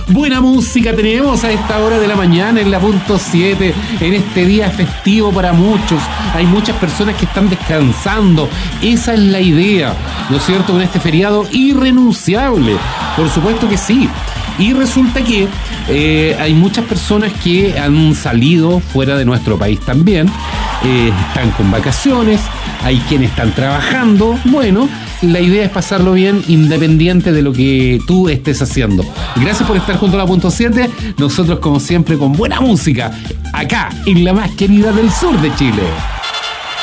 Buena música tenemos a esta hora de la mañana en la punto 7, en este día festivo para muchos. Hay muchas personas que están descansando. Esa es la idea, ¿no es cierto? Con este feriado irrenunciable. Por supuesto que sí. Y resulta que hay muchas personas que han salido fuera de nuestro país también. Están con vacaciones, hay quienes están trabajando. Bueno, la idea es pasarlo bien independiente de lo que tú estés haciendo. Gracias por estar junto a la punto 7. Nosotros, como siempre, con buena música, acá en la más querida del sur de Chile.